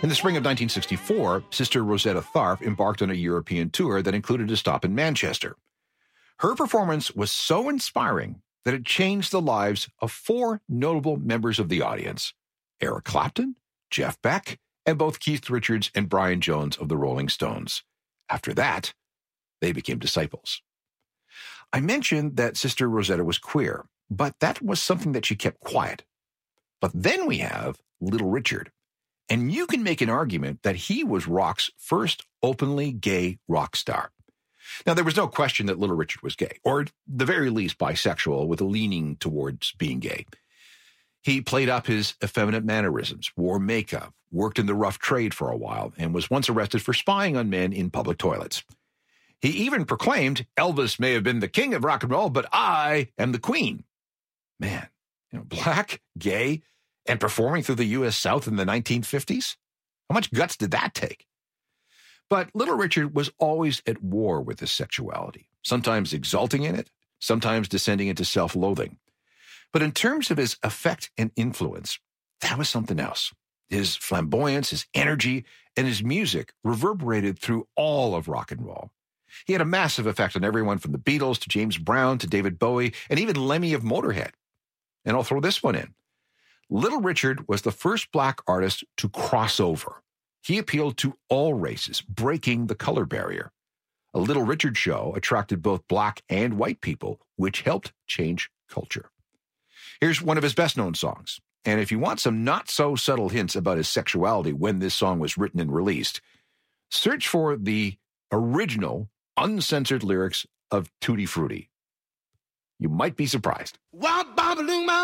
In the spring of 1964, Sister Rosetta Tharpe embarked on a European tour that included a stop in Manchester. Her performance was so inspiring that it changed the lives of 4 notable members of the audience: Eric Clapton, Jeff Beck, and both Keith Richards and Brian Jones of the Rolling Stones. After that, they became disciples. I mentioned that Sister Rosetta was queer, but that was something that she kept quiet. But then we have Little Richard, and you can make an argument that he was rock's first openly gay rock star. Now, there was no question that Little Richard was gay, or at the very least bisexual, with a leaning towards being gay. He played up his effeminate mannerisms, wore makeup, worked in the rough trade for a while, and was once arrested for spying on men in public toilets. He even proclaimed, "Elvis may have been the king of rock and roll, but I am the queen." Man, black, gay, and performing through the U.S. South in the 1950s? How much guts did that take? But Little Richard was always at war with his sexuality, sometimes exulting in it, sometimes descending into self-loathing. But in terms of his effect and influence, that was something else. His flamboyance, his energy, and his music reverberated through all of rock and roll. He had a massive effect on everyone from the Beatles to James Brown to David Bowie and even Lemmy of Motorhead. And I'll throw this one in. Little Richard was the first black artist to cross over. He appealed to all races, breaking the color barrier. A Little Richard show attracted both black and white people, which helped change culture. Here's one of his best-known songs. And if you want some not-so-subtle hints about his sexuality when this song was written and released, search for the original, uncensored lyrics of Tutti Frutti. You might be surprised.